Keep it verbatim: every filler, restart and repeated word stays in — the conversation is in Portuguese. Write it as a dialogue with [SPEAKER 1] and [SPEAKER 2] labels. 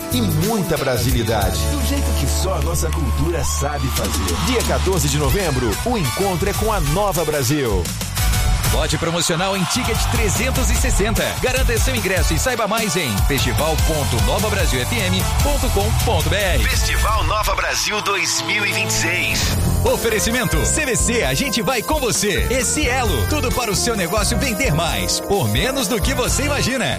[SPEAKER 1] e muita brasilidade. Do jeito que só a nossa cultura sabe fazer. Dia quatorze de novembro, o encontro é com a Nova Brasil.
[SPEAKER 2] Lote promocional em Ticket trezentos e sessenta. Garanta seu ingresso e saiba mais em festival ponto nova brasil f m ponto com ponto b r.
[SPEAKER 1] Festival Nova Brasil dois mil e vinte e seis.
[SPEAKER 2] Oferecimento C V C, a gente vai com você. E Cielo, tudo para o seu negócio vender mais, por menos do que você imagina.